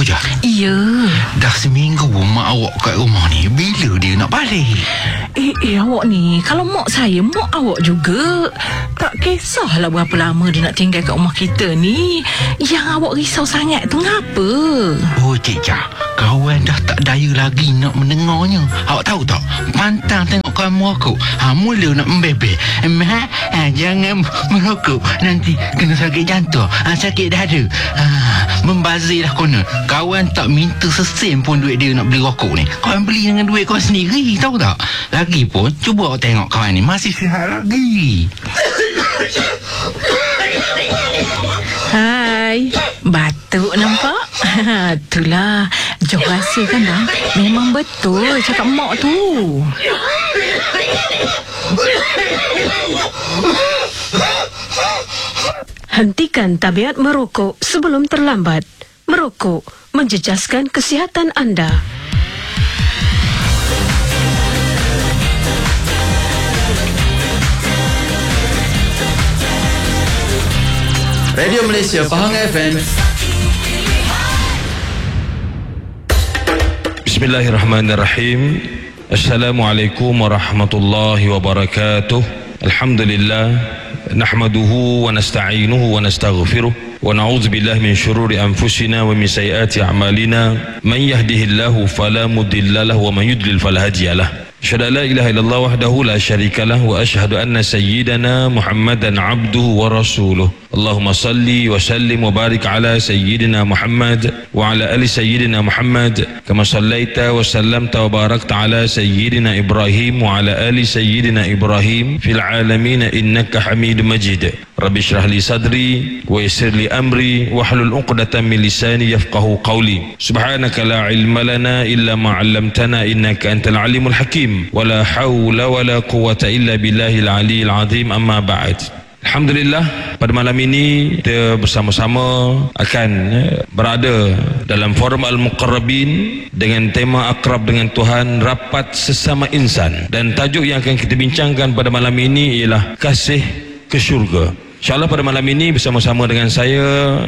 je? Ya. Dah seminggu mak awak kat rumah ni. Bila dia nak balik? Awak ni, kalau mak saya, mak awak juga. Tak kisahlah berapa lama dia nak tinggal kat rumah kita ni. Yang awak risau sangat tu ngapa? Oh, Cik Jah, kawan dah tak daya lagi nak mendengarnya. Awak tahu tak? Pantang tengok kamu aku. Mula nak membebel. Jangan merokok. Nanti kena sakit jantung. Sakit dada. Membazir dah konon. Kawan tak minta sesen pun duit dia nak beli rokok ni. Kawan beli dengan duit kau sendiri, tahu tak? Lagipun, cuba awak tengok kawan ni masih sihat lagi. Hai, batuk nampak? Itulah, jauh rahsia kan bang? Memang betul cakap mak tu. Hentikan tabiat merokok sebelum terlambat. Merokok menjejaskan kesihatan anda. Radio Malaysia Pahang FM. Bismillahirrahmanirrahim. Assalamualaikum warahmatullahi wabarakatuh. Alhamdulillah, nahmaduhu wa nasta'inuhu wa nastaghfiruh wa na'udzu billahi min syururi anfusina wa min sayyiati a'malina. Man yahdihillahu fala mudilla lahu wa man yudlil fala hadiyalah. Asyhadu an la ilaha illallah wahdahu la syarikalah wa asyhadu anna sayyidana Muhammadan abduhu wa rasuluh. Allahumma salli wa sallim wa barik ala sayyidina Muhammad wa ala ali sayyidina Muhammad kama sallaita wa sallamta wa barakta ala sayyidina Ibrahim wa ala ali sayyidina Ibrahim fil alamin innaka Hamidum Majid. Rabbi shrah li sadri wa yassir li amri wahlul 'uqdatam min lisani yafqahu qawli. Subhanaka la ilma lana illa ma 'allamtana innaka antal alimul hakim. Wala hawla wala quwwata illa billahil aliyil azim. Amma ba'd. Alhamdulillah, pada malam ini kita bersama-sama akan berada dalam forum Al-Muqarrabin dengan tema Akrab dengan Tuhan, Rapat Sesama Insan. Dan tajuk yang akan kita bincangkan pada malam ini ialah Kasih ke Syurga. InsyaAllah pada malam ini bersama-sama dengan saya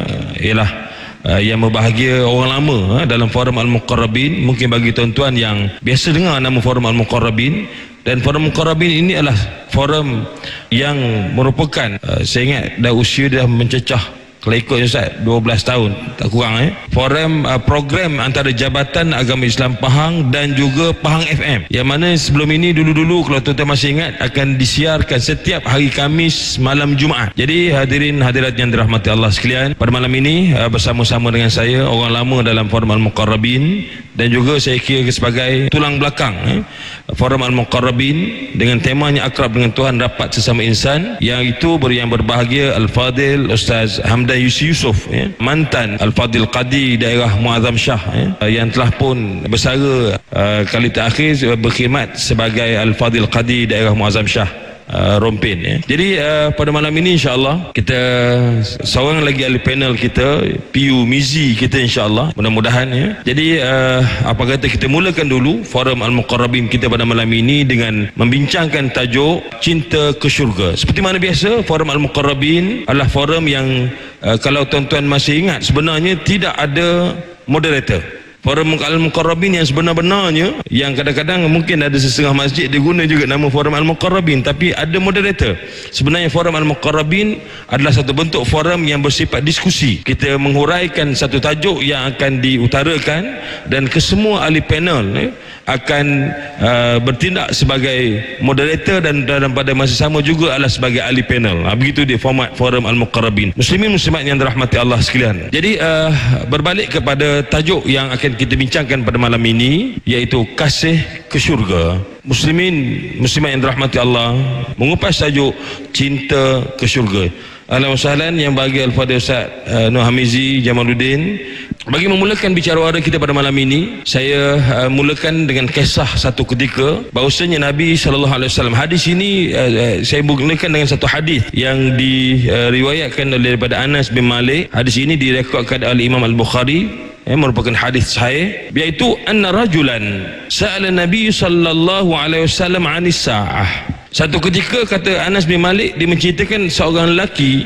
ialah yang berbahagia orang lama dalam forum Al-Muqarrabin. Mungkin bagi tuan-tuan yang biasa dengar nama forum Al-Muqarrabin, dan forum Al-Muqarrabin ini adalah forum yang merupakan saya ingat dah usia dah mencecah, kalau ikut Ustaz 12 tahun tak kurang forum program antara Jabatan Agama Islam Pahang dan juga Pahang FM, yang mana sebelum ini dulu-dulu kalau tuan-tuan masih ingat akan disiarkan setiap hari Khamis malam Jumaat. Jadi hadirin hadirat yang dirahmati Allah sekalian, pada malam ini bersama-sama dengan saya orang lama dalam forum Al-Muqarrabin dan juga saya kira sebagai tulang belakang forum Al-Muqarrabin dengan temanya Akrab dengan Tuhan, Rapat Sesama Insan, yang itu yang berbahagia Al-Fadil Ustaz Hamdan Yusuf, mantan Al-Fadil Qadi daerah Muazzam Shah, yang telah pun bersara kali terakhir berkhidmat sebagai Al-Fadil Qadi daerah Muazzam Shah Rompin. Jadi pada malam ini insyaAllah kita seorang lagi ahli panel kita, PU Mizi kita insyaAllah, mudah-mudahan Jadi apa kata kita mulakan dulu forum Al-Muqarrabin kita pada malam ini dengan membincangkan tajuk Cinta ke Syurga. Seperti mana biasa, forum Al-Muqarrabin adalah forum yang kalau tuan-tuan masih ingat, sebenarnya tidak ada moderator. Forum Al-Muqarrabin yang sebenar-benarnya, yang kadang-kadang mungkin ada setengah masjid dia guna juga nama forum Al-Muqarrabin, tapi ada moderator. Sebenarnya forum Al-Muqarrabin adalah satu bentuk forum yang bersifat diskusi. Kita menghuraikan satu tajuk yang akan diutarakan dan kesemua ahli panel akan bertindak sebagai moderator dan pada masa sama juga adalah sebagai ahli panel. Begitu dia format forum Al-Muqarrabin. Muslimin muslimat yang dirahmati Allah sekalian. Jadi berbalik kepada tajuk yang akan kita bincangkan pada malam ini, iaitu Kasih ke Syurga. Muslimin muslimat yang dirahmati Allah, mengupas tajuk Cinta ke Syurga. Ahlan wa sahlan yang bagi Al-Fadhil Ustaz Nur Hamizi Jamaluddin. Bagi memulakan bicara wara kita pada malam ini, saya mulakan dengan kisah satu ketika bahawasanya Nabi SAW, hadis ini saya mulakan dengan satu hadis yang diriwayatkan daripada Anas bin Malik. Hadis ini direkodkan oleh Imam Al-Bukhari, merupakan hadis sahih, iaitu anna rajulan sa'ala Nabi sallallahu alaihi wasallam 'anis sa'ah. Satu ketika kata Anas bin Malik, dia menceritakan seorang lelaki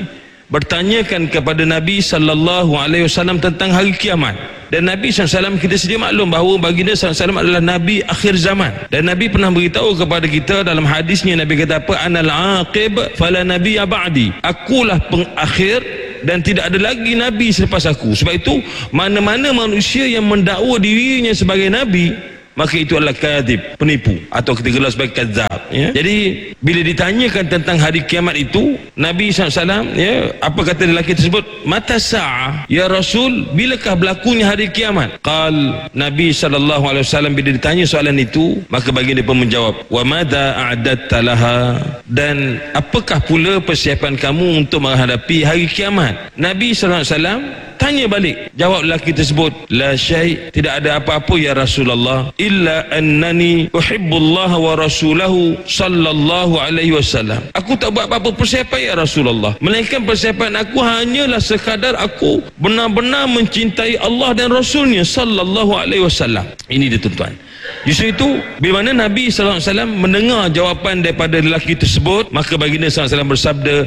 bertanyakan kepada Nabi SAW tentang hari kiamat. Dan Nabi SAW, kita sedia maklum bahawa baginda SAW adalah Nabi akhir zaman. Dan Nabi pernah beritahu kepada kita dalam hadisnya, Nabi kata apa? Anal aqib fala nabiyya ba'di. Akulah pengakhir dan tidak ada lagi Nabi selepas aku. Sebab itu mana-mana manusia yang mendakwa dirinya sebagai Nabi, maka itu adalah kadhib, penipu, atau kita gelar sebagai kadzab, ya. Jadi bila ditanyakan tentang hari kiamat itu, Nabi SAW, ya, apa kata lelaki tersebut? Mata sa'ah ya Rasul, bilakah berlakunya hari kiamat? Nabi SAW bila ditanya soalan itu, maka baginda pun menjawab, wa madza a'dadta laha, dan apakah pula persiapan kamu untuk menghadapi hari kiamat? Nabi SAW tanya balik, jawab lelaki tersebut, la syai', tidak ada apa-apa ya Rasulullah, illa annani uhibbullah wa rasulahu sallallahu alaihi wasallam. Aku tak buat apa-apa persiapan ya Rasulullah, melainkan persiapan aku hanyalah sekadar aku benar-benar mencintai Allah dan Rasulnya sallallahu alaihi wasallam. Ini dia tuan-tuan. Justru itu, bila mana Nabi SAW mendengar jawapan daripada lelaki tersebut, maka baginda SAW bersabda,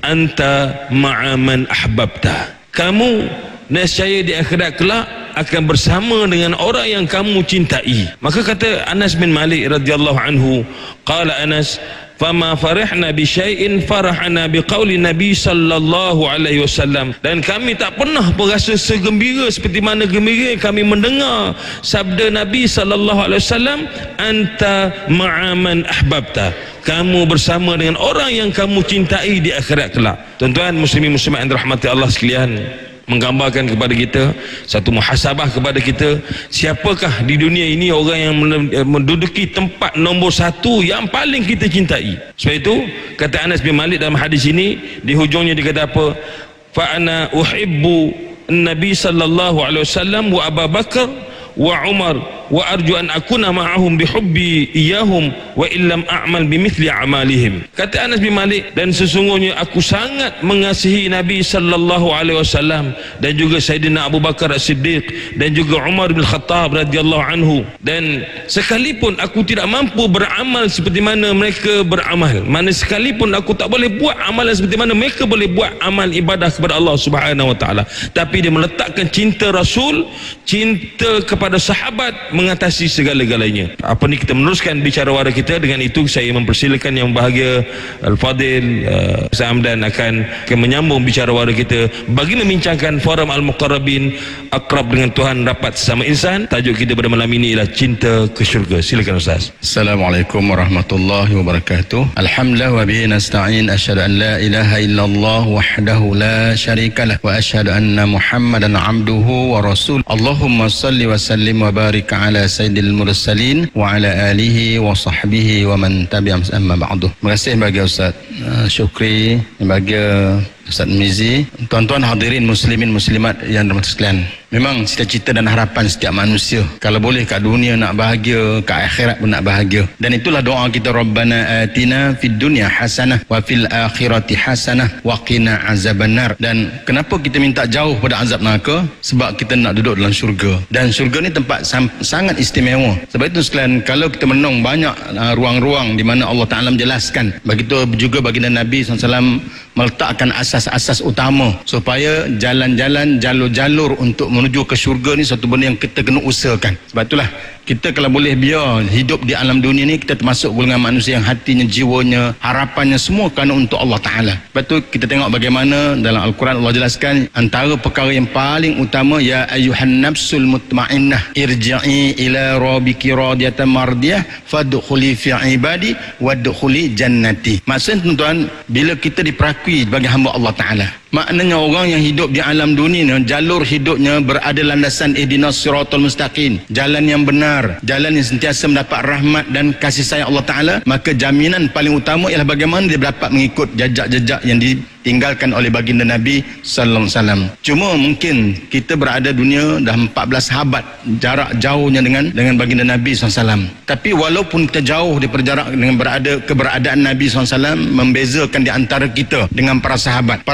anta ma'aman ahbabta. Kamu nescaya di akhirat kelak akan bersama dengan orang yang kamu cintai. Maka kata Anas bin Malik radhiyallahu anhu, qala Anas, fama farihna bi syai'in farahna bi qauli Nabi sallallahu alaihi wasallam. Dan kami tak pernah berasa segembira seperti mana gembira kami mendengar sabda Nabi sallallahu alaihi wasallam, anta ma'aman ahbabta. Kamu bersama dengan orang yang kamu cintai di akhirat kelak. Tuan-tuan muslimin muslimat yang dirahmati Allah sekalian, menggambarkan kepada kita satu muhasabah kepada kita, siapakah di dunia ini orang yang menduduki tempat nombor satu yang paling kita cintai. Sebab itu kata Anas bin Malik dalam hadis ini, di hujungnya dia kata apa? Fa ana uhibbu Nabi sallallahu alaihi wasallam wa Abu Bakar wa Umar wa arju an akuna ma'ahum bihubbi iyahum wa illam a'mal bimithli amalihim. Kata Anas bin Malik, dan sesungguhnya aku sangat mengasihi Nabi sallallahu alaihi wasallam dan juga Sayyidina Abu Bakar As-Siddiq dan juga Umar bin Khattab radhiyallahu anhu, dan sekalipun aku tidak mampu beramal seperti mana mereka beramal, mana sekalipun aku tak boleh buat amalan seperti mana mereka boleh buat amal ibadah kepada Allah Subhanahu wa taala, tapi dia meletakkan cinta Rasul, cinta kepada sahabat mengatasi segala-galanya. Apa ni, kita meneruskan bicara wara kita. Dengan itu saya mempersilakan yang bahagia Al-Fadil Ustaz Hamdan akan menyambung bicara wara kita bagi membincangkan forum Al-Muqarrabin, akrab dengan Tuhan, rapat sesama insan. Tajuk kita pada malam ini ialah cinta ke syurga. Silakan Ustaz. Assalamualaikum warahmatullahi wabarakatuh. Alhamdulillah wa bihi nasta'in, asyhadu an la ilaha illallah wahdahu la syarikalah wa asyhadu anna Muhammadan abduhu wa rasul. Allahumma salli wa sallim wa barik ala sayyidil mursalin wa ala alihi wa sahbihi wa man tabi'ahum amma ba'du. Terima kasih bagi Ustaz Syukri, bagi Ustaz Mizi, tuan-tuan hadirin muslimin muslimat yang dirahmati sekalian. Memang cita-cita dan harapan setiap manusia, kalau boleh kat dunia nak bahagia, kat akhirat pun nak bahagia. Dan itulah doa kita, Rabbana atina fid dunya hasanah wa fil akhirati hasanah wa qina azabannar. Dan kenapa kita minta jauh pada azab neraka? Sebab kita nak duduk dalam syurga. Dan syurga ni tempat sangat istimewa. Sebab itu sekalian, kalau kita menong banyak ruang-ruang di mana Allah Ta'ala menjelaskan. Begitu juga baginda Nabi SAW meletakkan asas-asas utama supaya jalan-jalan, jalur-jalur untuk menuju ke syurga ni satu benda yang kita kena usahakan. Sebab itulah kita kalau boleh biar hidup di alam dunia ni, kita termasuk golongan manusia yang hatinya, jiwanya, harapannya semua kerana untuk Allah Ta'ala. Sebab tu kita tengok bagaimana dalam Al-Quran Allah jelaskan antara perkara yang paling utama, ya ayyuhan nafsul mutmainnah irji'i ila rabbiki radiyatan mardiyah fadkhuli fi ibadi wadkhuli jannati. Maksudnya tuan-tuan, bila kita diperakui sebagai hamba Allah Ta'ala, maknanya orang yang hidup di alam dunia ni, jalur hidupnya berada landasan ihdinas siratal mustaqim, jalan yang benar, jalan yang sentiasa mendapat rahmat dan kasih sayang Allah Ta'ala, maka jaminan paling utama ialah bagaimana dia dapat mengikut jejak-jejak yang ditinggalkan oleh baginda Nabi sallallahu alaihi wasallam. Cuma mungkin kita berada dunia dah 14 sahabat jarak jauhnya dengan baginda Nabi SAW. Tapi walaupun kita jauh daripada jarak dengan keberadaan Nabi SAW membezakan di antara kita dengan para sahabat. Para sahabat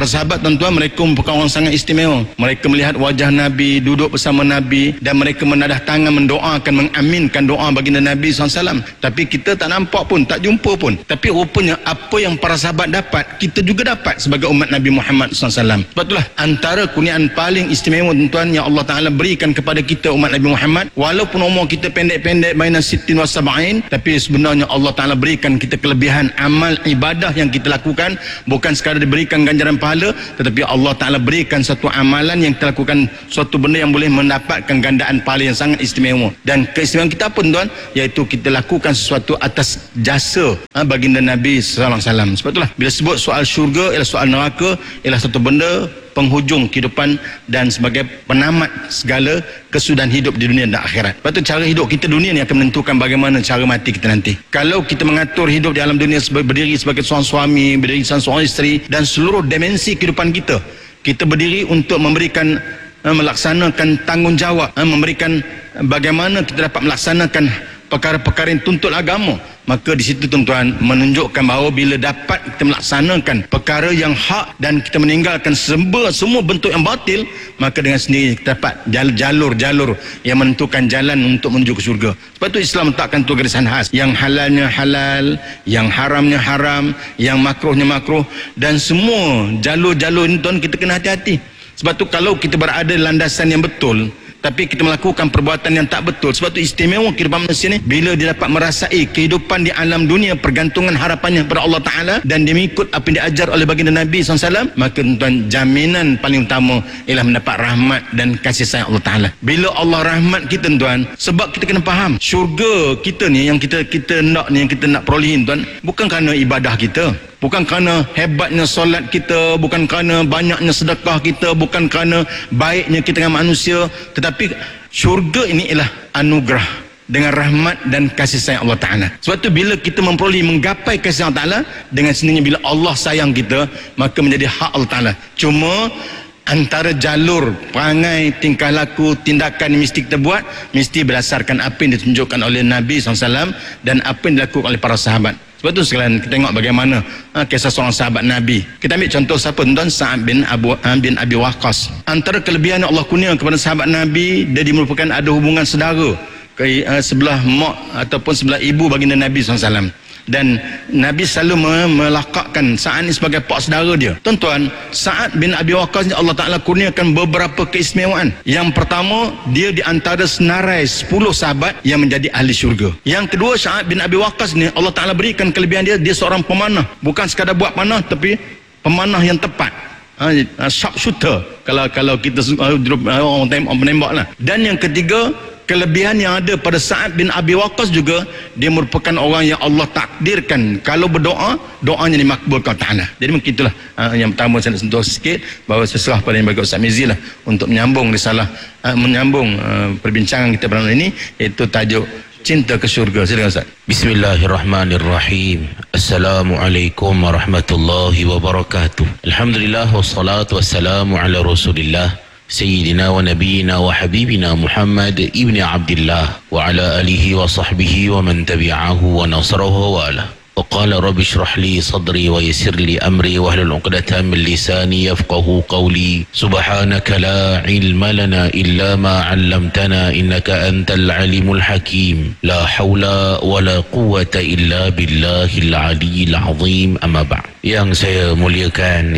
tuan-tuan, mereka merupakan orang sangat istimewa. Mereka melihat wajah Nabi, duduk bersama Nabi, dan mereka menadah tangan mendoakan, mengaminkan doa baginda Nabi SAW. Tapi kita tak nampak pun, tak jumpa pun. Tapi rupanya apa yang para sahabat dapat, kita juga dapat sebagai umat Nabi Muhammad SAW. Sebab itulah antara kurniaan paling istimewa tuan-tuan yang Allah Ta'ala berikan kepada kita umat Nabi Muhammad, walaupun umur kita pendek-pendek baina sittin wa sab'in, tapi sebenarnya Allah Ta'ala berikan kita kelebihan amal ibadah yang kita lakukan. Bukan sekadar diberikan ganjaran pahala, tetapi Allah Ta'ala berikan satu amalan yang kita lakukan, suatu benda yang boleh mendapatkan gandaan pahala yang sangat istimewa. Dan keistimewaan kita apa tuan? Iaitu kita lakukan sesuatu atas jasa baginda Nabi SAW. Sebab itulah bila sebut soal syurga ialah soal neraka, ialah satu benda penghujung kehidupan dan sebagai penamat segala kesudahan hidup di dunia dan akhirat. Lepas tu cara hidup kita dunia ni akan menentukan bagaimana cara mati kita nanti. Kalau kita mengatur hidup di alam dunia berdiri sebagai seorang suami, berdiri seorang isteri, dan seluruh dimensi kehidupan kita, kita berdiri untuk memberikan melaksanakan tanggungjawab, memberikan bagaimana kita dapat melaksanakan perkara-perkara yang tuntut agama, maka di situ tuan-tuan menunjukkan bahawa bila dapat kita melaksanakan perkara yang hak dan kita meninggalkan semua bentuk yang batil, maka dengan sendiri kita dapat jalur-jalur yang menentukan jalan untuk menuju ke syurga. Sebab itu Islam letakkan tu garisan khas, yang halalnya halal, yang haramnya haram, yang makruhnya makruh, dan semua jalur-jalur ini tuan kita kena hati-hati. Sebab tu kalau kita berada di landasan yang betul tapi kita melakukan perbuatan yang tak betul, sebab tu istimewa kehidupan manusia ni bila dia dapat merasai kehidupan di alam dunia, pergantungan harapannya kepada Allah Ta'ala, dan dia mengikut apa yang diajar oleh baginda Nabi SAW, maka tuan jaminan paling utama ialah mendapat rahmat dan kasih sayang Allah Ta'ala. Bila Allah rahmat kita tuan, sebab kita kena faham syurga kita ni yang kita nak ni, yang kita nak perolehin tuan, bukan kerana ibadah kita, bukan kerana hebatnya solat kita, bukan kerana banyaknya sedekah kita, bukan kerana baiknya kita dengan manusia, tetapi syurga ini ialah anugerah dengan rahmat dan kasih sayang Allah Ta'ala. Sebab tu bila kita memperoleh menggapai kasih Allah Ta'ala, dengan sendirinya bila Allah sayang kita, maka menjadi hak Allah Ta'ala. Cuma antara jalur perangai, tingkah laku, tindakan yang mesti kita buat, mesti berdasarkan apa yang ditunjukkan oleh Nabi SAW dan apa yang dilakukan oleh para sahabat. Sebab tu sekalian kita tengok bagaimana kisah seorang sahabat Nabi. Kita ambil contoh siapa tuan? Sa'ad bin Abi Waqqas. Antara kelebihan yang Allah kurniakan kepada sahabat Nabi, dia merupakan ada hubungan saudara sebelah mak ataupun sebelah ibu baginda Nabi SAW. Dan Nabi selalu melakakkan Sa'ad ni sebagai pak saudara dia. Tuan-tuan, Sa'ad bin Abi Waqqas ni Allah Ta'ala kurniakan beberapa keistimewaan. Yang pertama, dia di antara senarai 10 sahabat yang menjadi ahli syurga. Yang kedua, Sa'ad bin Abi Waqqas ni Allah Ta'ala berikan kelebihan dia seorang pemanah. Bukan sekadar buat panah, tapi pemanah yang tepat. Sharpshooter kalau kita orang penembak lah. Dan yang ketiga, kelebihan yang ada pada Sa'ad bin Abi Waqqas juga, dia merupakan orang yang Allah takdirkan kalau berdoa, doanya dimakbulkan Ta'ala. Jadi mungkin itulah yang pertama saya nak sentuh sikit, bahawa saya serah pada yang bagi Ustaz Mizi lah untuk menyambung risalah, menyambung perbincangan kita pada ini, iaitu tajuk Cinta ke Syurga. Silakan Ustaz. Bismillahirrahmanirrahim. Assalamualaikum warahmatullahi wabarakatuh. Alhamdulillah wassalatu wassalamu ala Rasulillah Sayyidina wa Nabiyina wa Habibina Muhammad ibni Abdillah wa ala alihi wa sahbihi wa man tabi'ahu wa nasarahu wa ala. Wa qala rabbi shrah li sadri wa yassir li amri wa hlul 'uqdatam min lisani yafqahu qawli. Subhanaka la ilma lana illa ma 'allamtana innaka antal alimul hakim. La haula wa la quwwata illa billahil aliyyil azim. Amma ba'd. Yang saya muliakan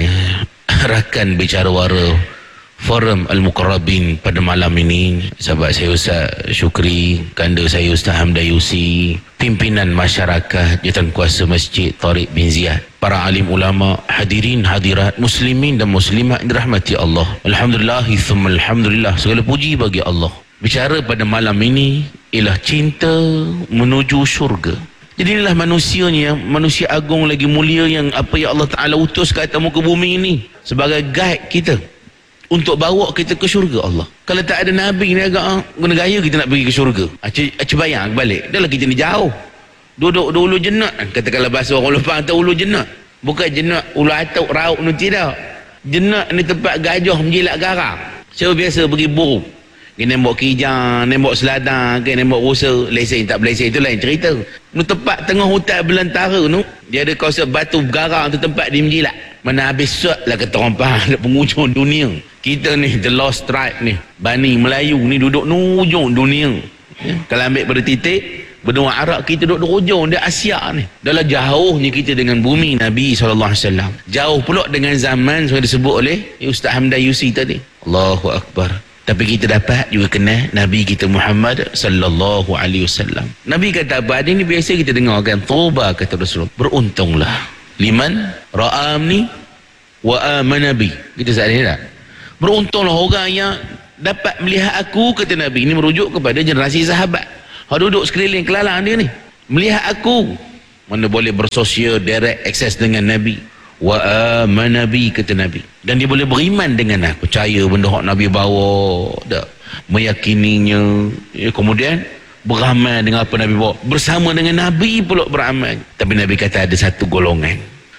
rakan bicara wara Forum Al-Muqarrabin pada malam ini, sahabat saya Ustaz Syukri, kanda saya Ustaz Hamdan Yusi, pimpinan masyarakat Jawatan Kuasa Masjid Tariq bin Ziyad, para alim ulama, hadirin hadirat, muslimin dan muslimat dirahmati Allah. Alhamdulillah, thumma alhamdulillah, segala puji bagi Allah. Bicara pada malam ini ialah cinta menuju syurga. Jadi inilah manusianya, manusia agung lagi mulia yang apa yang Allah Ta'ala utus ke atas muka bumi ini sebagai guide kita untuk bawa kita ke syurga Allah. Kalau tak ada Nabi ni agak guna gaya kita nak pergi ke syurga. Acik bayang balik. Dah lah kita ni jauh. Duduk di ulu jenat. Katakanlah bahasa orang lupa atau ulu jenat. Bukan jenat ulu atuk rauk ni tidak. Jenat ni tempat gajah menjilat garang. Saya biasa pergi burung. Dia nembok kijang, nembok seladang, nembok rusa. Lesen tak berlesen itu lain cerita. Ni tempat tengah hutan belantara tu, dia ada kawasan batu garang tu tempat dia menjilat. Mana habis suat lah kata orang faham, di penghujung dunia. Kita ni the lost tribe ni, Bani Melayu ni duduk hujung dunia. Kalau ambil pada titik benua Arab, kita duduk di hujung dia Asia ni. Dalam jauhnya kita dengan bumi Nabi SAW. Jauh pula dengan zaman yang disebut oleh Ustaz Hamdan Yusi tadi. Allahu Akbar. Tapi kita dapat juga kenal Nabi kita Muhammad sallallahu alaihi wasallam. Nabi kata apa? Ini biasa kita dengar kan, tuba kata Rasulullah, beruntunglah liman ra'amni wa amana bi. Kita saat ini tak? Beruntunglah orang yang dapat melihat aku, kata Nabi. Ini merujuk kepada generasi sahabat. Hak duduk sekeliling kelalang dia ni, melihat aku. Mana boleh bersosial direct access dengan Nabi. Wa amana bi, kata Nabi. Dan dia boleh beriman dengan aku, percaya benda hak Nabi bawa, tak meyakininya, kemudian beramal dengan apa Nabi bawa, bersama dengan Nabi pula beramal. Tapi Nabi kata ada satu golongan,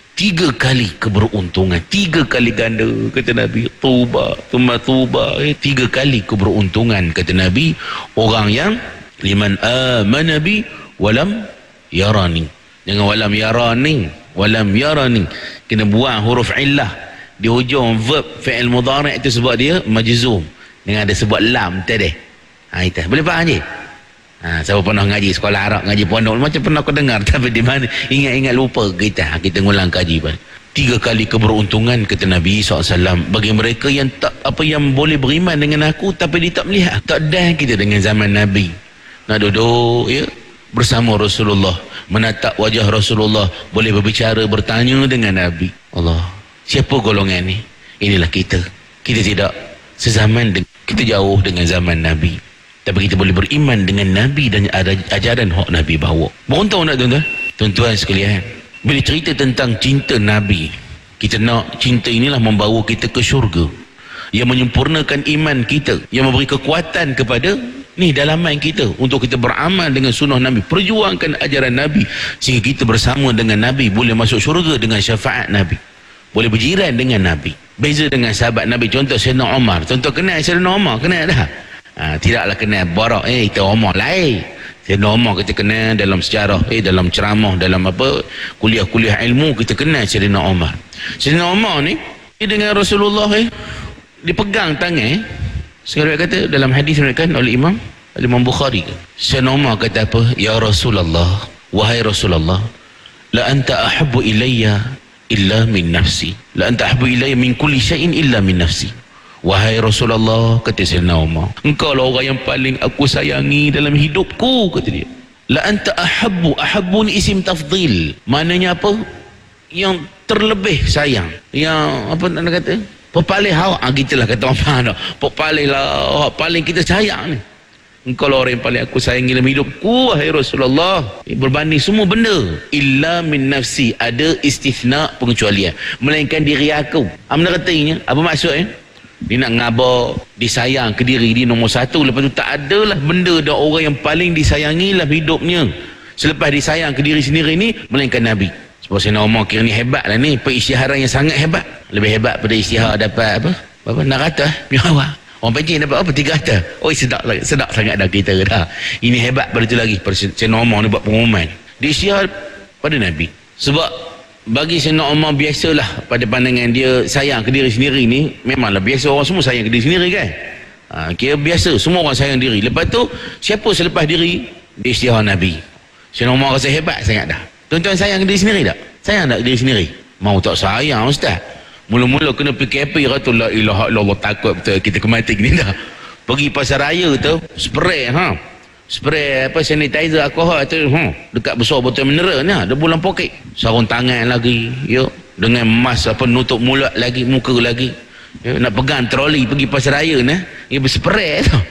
3 kali keberuntungan, 3 kali ganda, kata Nabi. Tuba, tuba, 3 kali keberuntungan, kata Nabi. Orang yang liman amana bi walam yarani. Jangan walam yarani, walam yarani, kena buang huruf illah di hujung verb fi'il mudhari' itu, sebab dia majzum dengan ada sebab lam tadi. Itu boleh faham je. Siapa pernah ngaji sekolah Arab, ngaji pondok, macam pernah kau dengar, tapi di mana ingat-ingat lupa kita ngulang kaji pada 3 kali keberuntungan, kata Nabi SAW, bagi mereka yang tak yang boleh beriman dengan aku tapi dia tak melihat. Tak dah kita dengan zaman Nabi nak duduk bersama Rasulullah, menatap wajah Rasulullah, boleh berbicara, bertanya dengan Nabi. Allah, siapa golongan ni? Inilah kita. Kita tidak sezaman, kita jauh dengan zaman Nabi, tapi kita boleh beriman dengan Nabi dan ajaran hak Nabi bawa. Beruntung tak tuan-tuan? Tuan-tuan sekalian, bila cerita tentang cinta Nabi, kita nak cinta inilah membawa kita ke syurga, yang menyempurnakan iman kita, yang memberi kekuatan kepada dalaman kita untuk kita beramal dengan sunnah Nabi, perjuangkan ajaran Nabi, sehingga kita bersama dengan Nabi boleh masuk syurga dengan syafaat Nabi, boleh berjiran dengan Nabi. Beza dengan sahabat Nabi, contoh Sayyidina Umar. Contoh kenal Sayyidina Umar, kenal dah? Tidaklah kenal Barak, kita Umar lain. Sayyidina Umar kita kenal dalam sejarah, dalam ceramah, dalam kuliah-kuliah ilmu kita kenal Sayyidina Umar. Sayyidina Umar ni dia dengan Rasulullah dipegang tangan. Sekarang kata dalam hadis diriwayatkan oleh Imam Bukhari, Sayyidina Umar kata apa? Ya Rasulullah, wahai Rasulullah, la anta ahabbu ilayya illa min nafsi, la anta ahabbu ilayya min kulli syai'in illa min nafsi. Wahai Rasulullah, kata Sayyidina Umar, engkau lah orang yang paling aku sayangi dalam hidupku, kata dia. La anta ahabbu ni isim tafdhil, maknanya apa? Yang terlebih sayang, yang apa nak kata, paling awak, gitulah kata orang faham tak, paling lah paling kita sayang ni. Engkau lah orang yang paling aku sayangi dalam hidupku, wahai Rasulullah, berbanding semua benda. Illa min nafsi, ada istithna, pengecualian, melainkan diri aku. Apa katanya? Apa maksudnya? Dia nak ngabar disayang ke diri dia nombor 1, lepas tu tak adalah benda dah orang yang paling disayangi dalam hidupnya selepas disayang ke diri sendiri ni melainkan Nabi. Sebab Sayyidina Umar kira ni hebat lah ni, perisytiharan yang sangat hebat, lebih hebat pada isytihar dapat apa nak kata awak orang pencin dapat apa 3 kata. Oh sedap sangat dah kita dah. Ini hebat pada tu lagi, Sayyidina Umar ni buat pengumuman di isytihar pada Nabi. Sebab bagi Sayyidina Umar biasalah pada pandangan dia sayang ke diri sendiri ni, memanglah biasa orang semua sayang ke diri sendiri kan. Kira biasa semua orang sayang diri. Lepas tu siapa selepas diri di isytihar Nabi. Sayyidina Umar rasa hebat sangat dah. Tuan-tuan sayang ke diri sendiri tak? Sayang tak diri sendiri? Mau tak sayang ustaz? Mula-mula kena PKP kata la ilaha illallah, takut betul kita kemati gini dah. Pergi pasar raya tu spray spray sanitizer alkohol tu dekat besar botol mineral ni ada bulan poket, sarung tangan lagi dengan mask nutup mulut lagi, muka lagi, nak pegang troli pergi pasar raya ni berspray tu,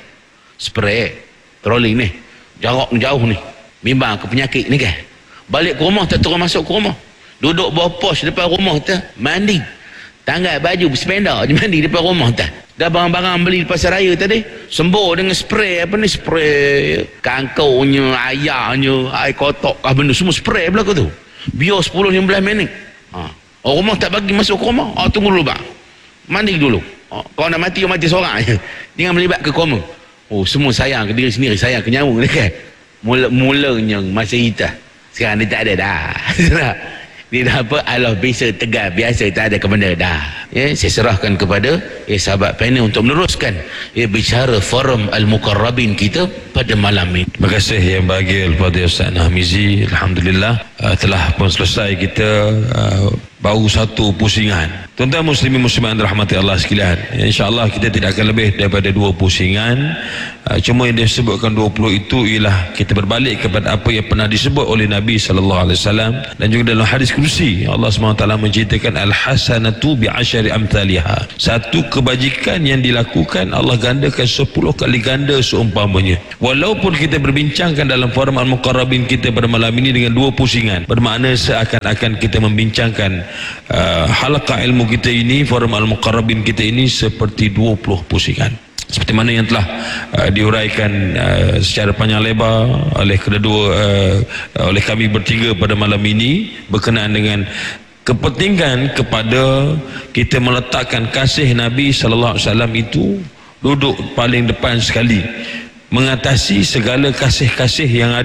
spray troli ni jarak jauh ni bimbang ke penyakit ni kan. Balik ke rumah tak turun masuk ke rumah, duduk bawah pos depan rumah tu mandi, tanggal baju sependa je mandi depan rumah tu. Dah barang-barang beli di pasar raya tadi sembur dengan spray spray kangkaunya, ayahnya, air kotak benda semua spray belakang tu, biar 10-15 minit. Orang rumah tak bagi masuk ke rumah, tunggu dulu bang, mandi dulu, kau nak mati mati seorang je, jangan melibat ke koma. Semua sayang ke diri sendiri, sayang ke nyawa ni kan. Mulanya masa kita sekarang dia tak ada dah. Dia dah apa, Allah bisa tegar biasa, tak ada ke benda dah. Ya, saya serahkan kepada sahabat panel untuk meneruskan bicara forum Al-Muqarrabin kita pada malam ini. Terima kasih yang bahagia kepada Ustaz Nahmizi. Alhamdulillah telah pun selesai kita baru satu pusingan. Tuan-tuan muslimin muslimat rahmati Allah sekalian, insya-Allah kita tidak akan lebih daripada 2 pusingan. Cuma yang disebutkan 20 itu ialah kita berbalik kepada apa yang pernah disebut oleh Nabi sallallahu alaihi wasallam, dan juga dalam hadis kursi Allah SWT menceritakan al-hasanatu bi'asyari amthaliha. Satu kebajikan yang dilakukan Allah gandakan 10 kali ganda seumpamanya. Walaupun kita berbincangkan dalam forum Al-Muqarrabin kita pada malam ini dengan 2 pusingan, bermakna seakan-akan kita membincangkan halaqah ilmu kita ini, forum Al-Muqarrabin kita ini seperti 20 pusingan. Seperti mana yang telah diuraikan secara panjang lebar oleh oleh kami bertiga pada malam ini berkenaan dengan kepentingan kepada kita meletakkan kasih Nabi sallallahu alaihi wasallam itu duduk paling depan sekali, mengatasi segala kasih-kasih yang ada